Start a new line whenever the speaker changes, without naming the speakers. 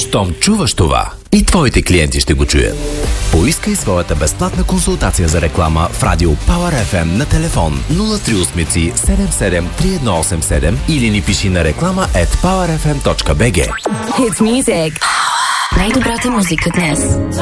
Щом чуваш това, и твоите клиенти ще го чуят. Поискай своята безплатна консултация за реклама в радио Power FM на телефон 038 77 3187 или ни пиши на реклама@powerfm.bg.
Hits Music. Най-добрата музика днес.